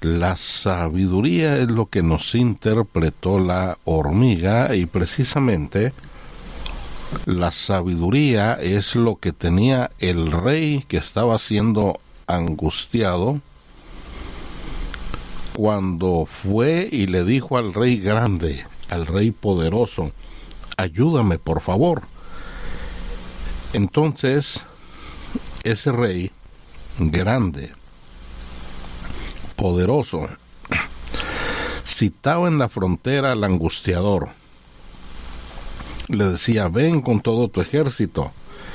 La sabiduría es lo que nos interpretó la hormiga, y precisamente la sabiduría es lo que tenía el rey que estaba siendo angustiado cuando fue y le dijo al rey grande, al rey poderoso: ayúdame, por favor. Entonces, ese rey grande, poderoso, citaba en la frontera al angustiador. Le decía: ven con todo tu ejército.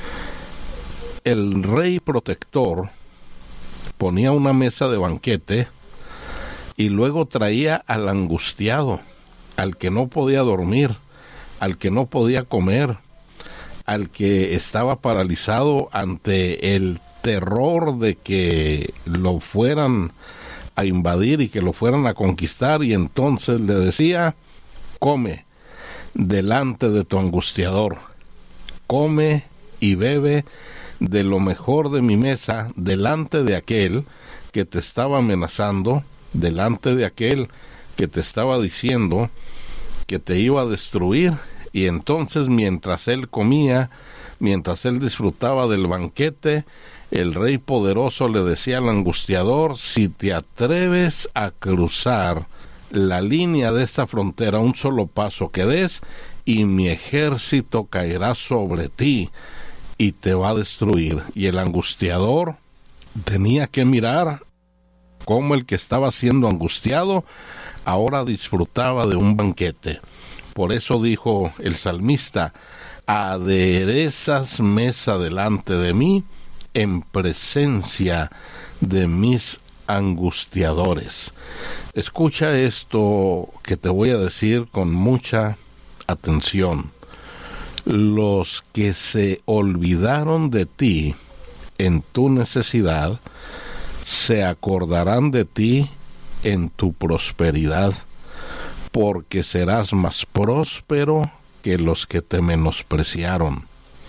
El rey protector ponía una mesa de banquete y luego traía al angustiado, al que no podía dormir, al que no podía comer, al que estaba paralizado ante el terror de que lo fueran a invadir y que lo fueran a conquistar, y entonces le decía: come delante de tu angustiador, come y bebe de lo mejor de mi mesa delante de aquel que te estaba amenazando, delante de aquel que te estaba diciendo que te iba a destruir. Y entonces, mientras él comía, mientras él disfrutaba del banquete, el rey poderoso le decía al angustiador: si te atreves a cruzar la línea de esta frontera, un solo paso que des, y mi ejército caerá sobre ti y te va a destruir. Y el angustiador tenía que mirar cómo el que estaba siendo angustiado ahora disfrutaba de un banquete. Por eso dijo el salmista: aderezas mesa delante de mí en presencia de mis angustiadores. Escucha esto que te voy a decir con mucha atención. Los que se olvidaron de ti en tu necesidad se acordarán de ti en tu prosperidad, porque serás más próspero que los que te menospreciaron.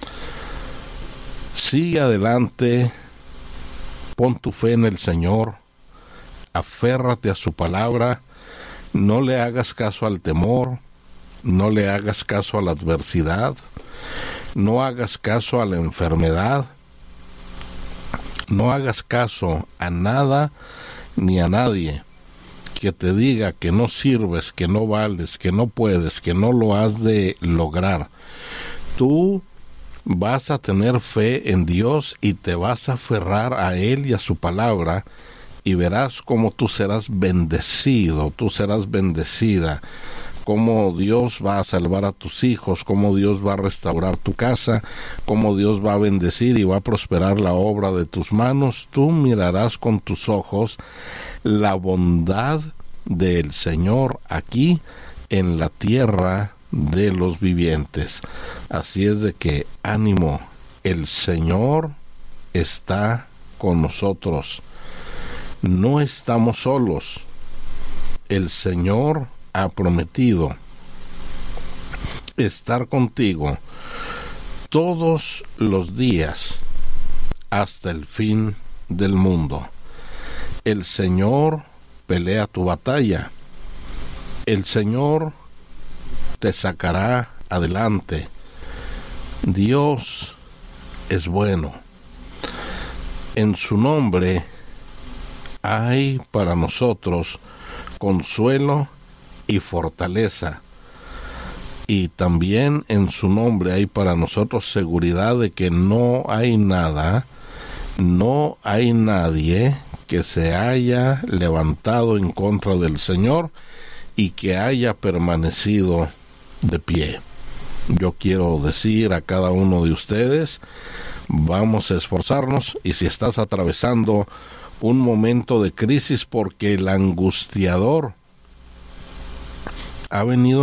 Sigue adelante, pon tu fe en el Señor, aférrate a su palabra, no le hagas caso al temor, no le hagas caso a la adversidad, no hagas caso a la enfermedad, no hagas caso a nada ni a nadie que te diga que no sirves, que no vales, que no puedes, que no lo has de lograr. Tú vas a tener fe en Dios y te vas a aferrar a Él y a su palabra, y verás cómo tú serás bendecido, tú serás bendecida, cómo Dios va a salvar a tus hijos, cómo Dios va a restaurar tu casa, cómo Dios va a bendecir y va a prosperar la obra de tus manos. Tú mirarás con tus ojos la bondad del Señor aquí en la tierra de los vivientes. Así es de que ánimo, el Señor está con nosotros. No estamos solos. El Señor ha prometido estar contigo todos los días hasta el fin del mundo. El Señor pelea tu batalla. El Señor te sacará adelante. Dios es bueno. En su nombre hay para nosotros consuelo y fortaleza. Y también en su nombre hay para nosotros seguridad de que no hay nada, no hay nadie que se haya levantado en contra del Señor y que haya permanecido de pie. Yo quiero decir a cada uno de ustedes: vamos a esforzarnos, y si estás atravesando un momento de crisis porque el angustiador ha venido